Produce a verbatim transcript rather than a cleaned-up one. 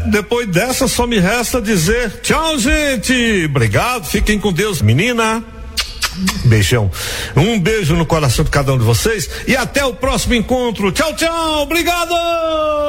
depois dessa só me resta dizer tchau, gente. Obrigado, fiquem com Deus, menina. Beijão. Um beijo no coração de cada um de vocês e até o próximo encontro. Tchau, tchau. Obrigado.